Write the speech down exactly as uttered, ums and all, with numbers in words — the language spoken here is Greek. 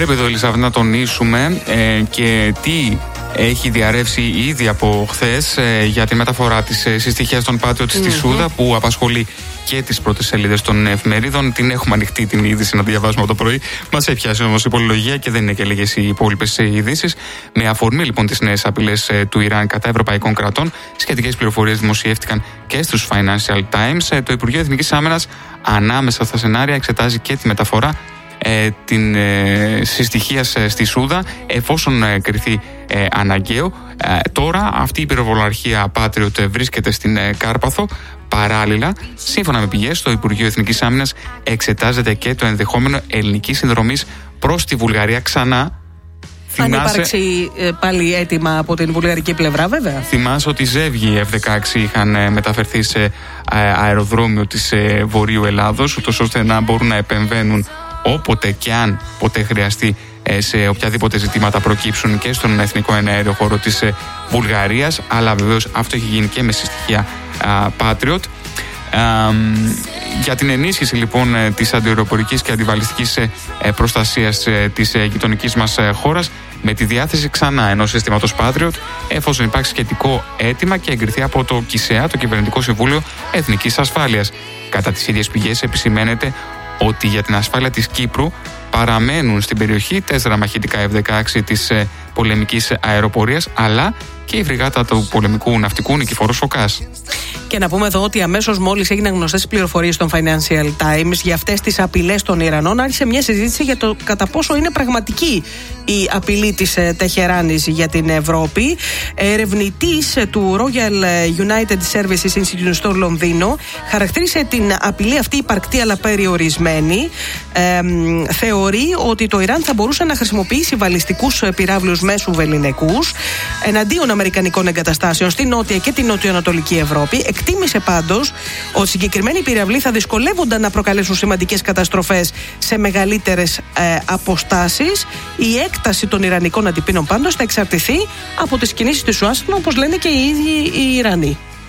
πρέπει εδώ, Ελισάβετ, να τονίσουμε ε, και τι έχει διαρρεύσει ήδη από χθες ε, για τη μεταφορά της ε, συστοιχίας των Patriot στη mm-hmm. Σούδα, που απασχολεί και τις πρώτες σελίδες των εφημερίδων. Την έχουμε ανοιχτή την είδηση να διαβάζουμε από το πρωί. Μας έχει πιάσει όμως η πολυλογία και δεν είναι και λίγες οι υπόλοιπες ειδήσεις. Με αφορμή λοιπόν τις νέες απειλές ε, του Ιράν κατά ευρωπαϊκών κρατών, σχετικές πληροφορίες δημοσιεύτηκαν και στους Financial Times. Ε, το Υπουργείο Εθνικής Άμυνας, ανάμεσα στα σενάρια, εξετάζει και τη μεταφορά ε, την ε, συστοιχίας ε, στη Σούδα, εφόσον ε, κριθεί ε, αναγκαίο. Ε, τώρα αυτή η πυροβολαρχία Patriot βρίσκεται στην ε, Κάρπαθο. Παράλληλα, σύμφωνα με πηγές, στο Υπουργείο Εθνικής Άμυνας εξετάζεται και το ενδεχόμενο ελληνικής συνδρομής προς τη Βουλγαρία ξανά. Αν Θυμάσαι... υπάρξει ε, πάλι έτοιμα από την βουλγαρική πλευρά, βέβαια. Θυμάσαι ότι ζεύγοι εφ δεκαέξι είχαν ε, μεταφερθεί σε ε, αεροδρόμιο της ε, Βορείου Ελλάδος, ούτως ώστε να μπορούν να επεμβαίνουν όποτε και αν ποτέ χρειαστεί ε, σε οποιαδήποτε ζητήματα προκύψουν και στον εθνικό εναέριο χώρο της ε, Βουλγαρίας. Αλλά βεβαίως αυτό έχει γίνει και με συστοιχεία Patriot. Uh, για την ενίσχυση λοιπόν της αντιαεροπορικής και αντιβαλιστικής προστασίας της γειτονικής μας χώρας, με τη διάθεση ξανά ενός συστήματος Patriot, εφόσον υπάρξει σχετικό αίτημα και εγκριθεί από το ΚΙΣΕΑ, το Κυβερνητικό Συμβούλιο Εθνικής Ασφάλειας. Κατά τις ίδιες πηγές επισημαίνεται ότι για την ασφάλεια της Κύπρου παραμένουν στην περιοχή τέσσερα μαχητικά εφ δεκαέξι της πολεμικής αεροπορίας, αλλά και η φρεγάτα του πολεμικού ναυτικού Νικηφόρος Φωκάς. Και να πούμε εδώ ότι αμέσως μόλις έγιναν γνωστές οι πληροφορίες των Financial Times για αυτές τις απειλές των Ιρανών, άρχισε μια συζήτηση για το κατά πόσο είναι πραγματική η απειλή της Τεχεράνης για την Ευρώπη. Ερευνητής του Royal United Services Institute στο Λονδίνο χαρακτήρισε την απειλή αυτή υπαρκτή αλλά περιορισμένη. Ε, θεωρεί ότι το Ιράν θα μπορούσε να χρησιμοποιήσει βαλιστικούς πυράβλους μέσου βεληνικούς εναντίον αμερικανικών εγκαταστάσεων στη νότια και την νοτιοανατολική Ευρώπη. Εκτίμησε πάντως ότι συγκεκριμένοι πυραυλοί θα δυσκολεύονταν να προκαλέσουν σημαντικές καταστροφές σε μεγαλύτερες ε, αποστάσεις. Η έκταση των Ιρανικών αντιπίνων πάντως θα εξαρτηθεί από τις κινήσεις της Ουάσιγκτον, όπως λένε και οι ίδιοι οι Ιρανοί.